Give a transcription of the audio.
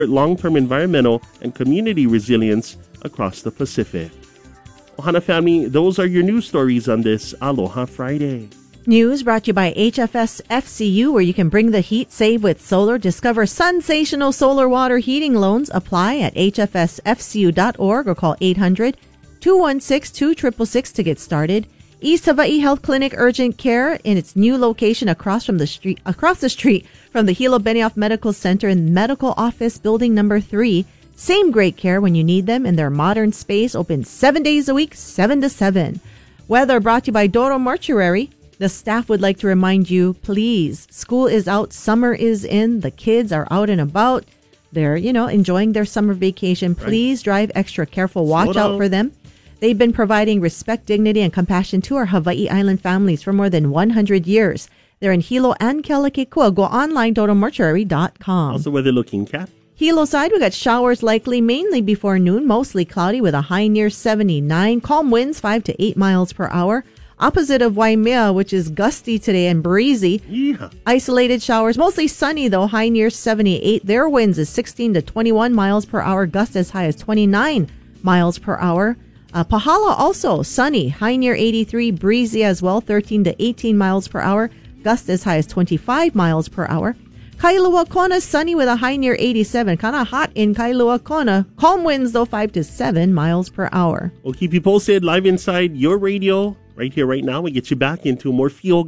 long-term environmental and community resilience across the Pacific. Ohana family, those are your news stories on this Aloha Friday. News brought to you by HFS FCU, where you can bring the heat, save with solar. Discover sensational solar water heating loans. Apply at hfsfcu.org or call 800-216-2666 to get started. East Hawaii Health Clinic Urgent Care in its new location across the street from the Hilo Benioff Medical Center in Medical Office Building Number 3. Same great care when you need them in their modern space, open 7 days a week, 7 to 7. Weather brought to you by Doro Mortuary. The staff would like to remind you, please, school is out, summer is in, the kids are out and about. They're, enjoying their summer vacation. Please drive extra careful. Watch out for them. They've been providing respect, dignity, and compassion to our Hawaii Island families for more than 100 years. They're in Hilo and Kealakekua. Go online, doromortuary.com. Also, weather looking, Kat. Hilo side, we got showers likely mainly before noon, mostly cloudy with a high near 79. Calm winds 5 to 8 miles per hour. Opposite of Waimea, which is gusty today and breezy. Yeah. Isolated showers, mostly sunny though, high near 78. Their winds is 16 to 21 miles per hour, gust as high as 29 miles per hour. Pahala also sunny, high near 83, breezy as well, 13 to 18 miles per hour, gust as high as 25 miles per hour. Kailua Kona, sunny with a high near 87. Kind of hot in Kailua Kona. Calm winds, though, 5 to 7 miles per hour. We'll keep you posted live inside your radio. Right here, right now, we get you back into more feel